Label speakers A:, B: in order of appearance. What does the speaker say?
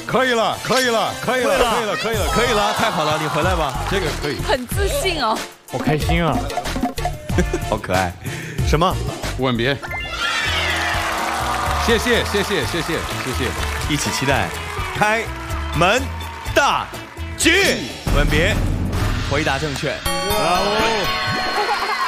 A: 可以了，可以了，可以了，可以了，可以了，
B: 可以了，太好了，你回来吧，
A: 这个可以。
C: 很自信哦。
D: 好开心啊！
B: 好可爱。什么？
A: 吻别。谢谢，谢谢，谢谢，谢谢。
B: 一起期待开门大吉，吻别，回答正确。
A: bravo。